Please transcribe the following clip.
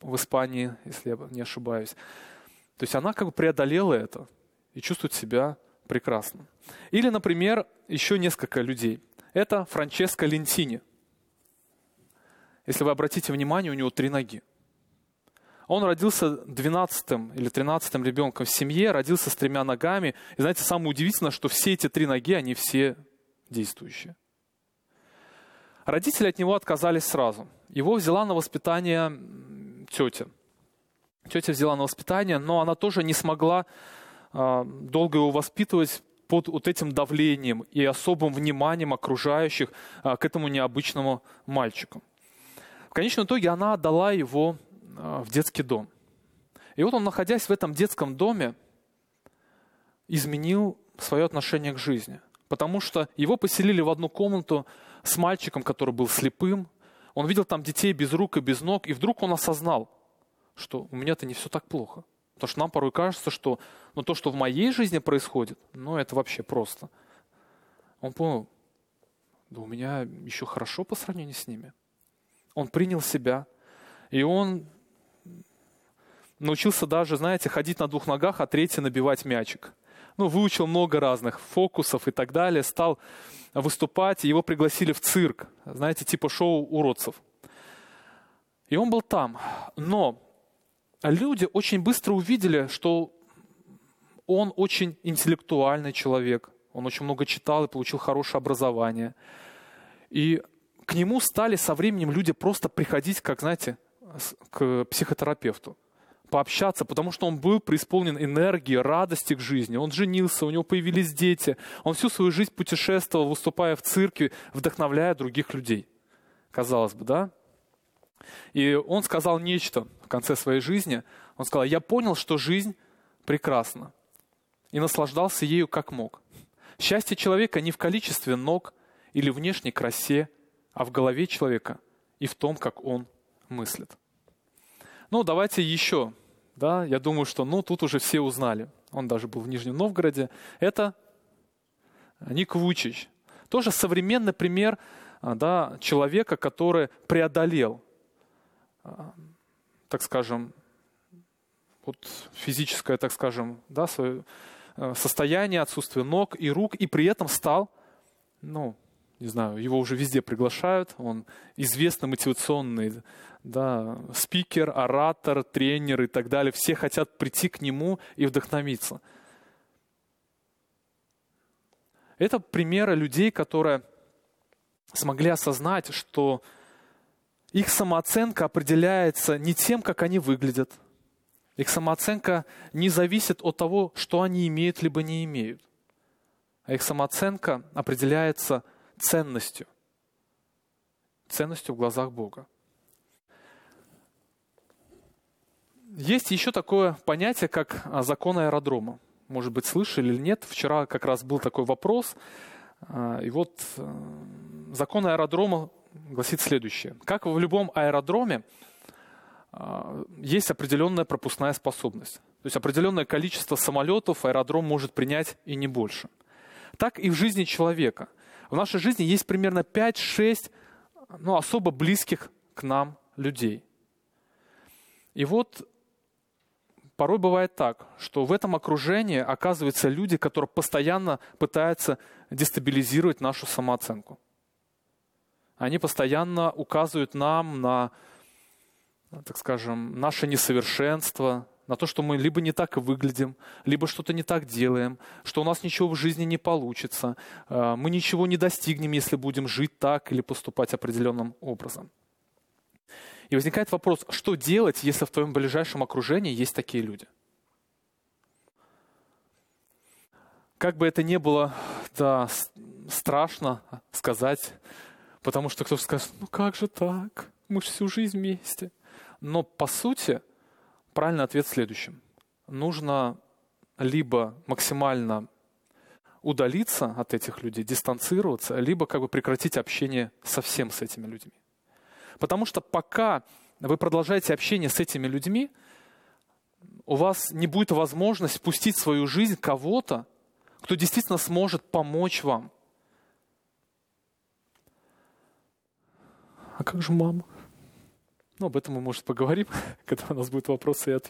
в Испании, если я не ошибаюсь. То есть она как бы преодолела это и чувствует себя прекрасно. Или, например, еще несколько людей. Это Франческо Лентини. Если вы обратите внимание, у него 3 ноги. Он родился 12-м или 13-м ребенком в семье, родился с 3 ногами. И знаете, самое удивительное, что все эти 3 ноги, они все действующие. Родители от него отказались сразу. Его взяла на воспитание тетя. Тетя взяла на воспитание, но она тоже не смогла долго его воспитывать под вот этим давлением и особым вниманием окружающих к этому необычному мальчику. В конечном итоге она отдала его в детский дом. И вот он, находясь в этом детском доме, изменил свое отношение к жизни. Потому что его поселили в одну комнату с мальчиком, который был слепым. Он видел там детей без рук и без ног. И вдруг он осознал, что у меня-то не все так плохо. Потому что нам порой кажется, что то, что в моей жизни происходит, это вообще просто. Он понял, да у меня еще хорошо по сравнению с ними. Он принял себя. И он научился даже, знаете, ходить на 2 ногах, а 3 набивать мячик. Выучил много разных фокусов и так далее, стал выступать, и его пригласили в цирк, знаете, типа шоу уродцев. И он был там. Но люди очень быстро увидели, что он очень интеллектуальный человек, он очень много читал и получил хорошее образование. И к нему стали со временем люди просто приходить, как, знаете, к психотерапевту, пообщаться, потому что он был преисполнен энергии, радости к жизни. Он женился, у него появились дети. Он всю свою жизнь путешествовал, выступая в церкви, вдохновляя других людей. Казалось бы, да? И он сказал нечто в конце своей жизни. Он сказал, я понял, что жизнь прекрасна. И наслаждался ею как мог. Счастье человека не в количестве ног или внешней красе, а в голове человека и в том, как он мыслит. Давайте еще. Да, я думаю, что тут уже все узнали. Он даже был в Нижнем Новгороде. Это Ник Вуйчич. Тоже современный пример человека, который преодолел, так скажем, физическое, свое состояние, отсутствие ног и рук, и при этом стал, не знаю, его уже везде приглашают, он известный мотивационный спикер, оратор, тренер и так далее. Все хотят прийти к нему и вдохновиться. Это примеры людей, которые смогли осознать, что их самооценка определяется не тем, как они выглядят. Их самооценка не зависит от того, что они имеют либо не имеют. А их самооценка определяется ценностью в глазах Бога. Есть еще такое понятие, как закон аэродрома. Может быть, слышали или нет. Вчера как раз был такой вопрос. И закон аэродрома гласит следующее. Как в любом аэродроме есть определенная пропускная способность. То есть определенное количество самолетов аэродром может принять и не больше. Так и в жизни человека. В нашей жизни есть примерно 5-6 особо близких к нам людей. И порой бывает так, что в этом окружении оказываются люди, которые постоянно пытаются дестабилизировать нашу самооценку. Они постоянно указывают нам на, так скажем, наше несовершенство, на то, что мы либо не так выглядим, либо что-то не так делаем, что у нас ничего в жизни не получится, мы ничего не достигнем, если будем жить так или поступать определенным образом. И возникает вопрос, что делать, если в твоем ближайшем окружении есть такие люди? Как бы это ни было страшно сказать, потому что кто-то скажет, как же так, мы же всю жизнь вместе. Но по сути, правильный ответ в следующем. Нужно либо максимально удалиться от этих людей, дистанцироваться, либо прекратить общение совсем с этими людьми. Потому что пока вы продолжаете общение с этими людьми, у вас не будет возможности впустить в свою жизнь кого-то, кто действительно сможет помочь вам. А как же мама? Ну, об этом мы, может, поговорим, когда у нас будут вопросы и ответы.